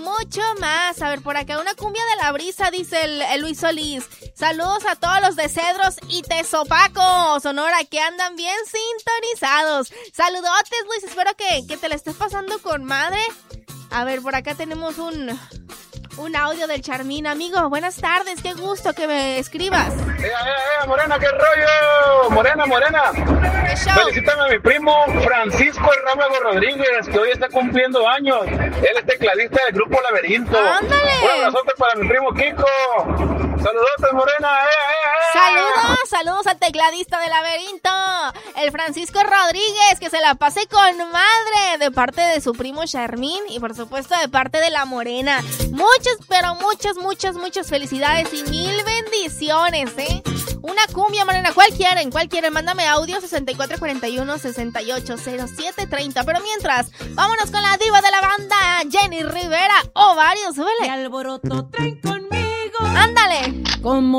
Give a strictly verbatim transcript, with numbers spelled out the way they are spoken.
mucho más. A ver, por acá una cumbia de la brisa, dice el, el Luis Solís. Saludos a todos los de Cedros y Tezopaco, Sonora, que andan bien sintonizados. Saludotes, Luis, espero que, que te la estés pasando con madre. A ver, por acá tenemos un... Un audio del Charmín. Amigo, buenas tardes, qué gusto que me escribas. ¡Eh, eh, eh, Morena, qué rollo! Morena, Morena. ¿Qué show? Felicítame a mi primo Francisco Rámago Rodríguez, que hoy está cumpliendo años. Él es tecladista del grupo Laberinto. ¡Ándale! Un abrazote para mi primo Kiko. Saludos, Morena. ¡Eh, eh, eh! Saludos, saludos al tecladista de Laberinto, el Francisco Rodríguez, que se la pase con madre, de parte de su primo Charmín y por supuesto de parte de la Morena. Muchas, pero muchas, muchas, muchas felicidades y mil bendiciones, ¿eh? Una cumbia, Morena, ¿cuál quieren? ¿Cuál quieren? Mándame audio sesenta y cuatro cuarenta y uno, sesenta y ocho cero siete treinta. Pero mientras, vámonos con la diva de la banda, Jenny Rivera, Ovario, súbele. Y alboroto traen conmigo. Ándale. Como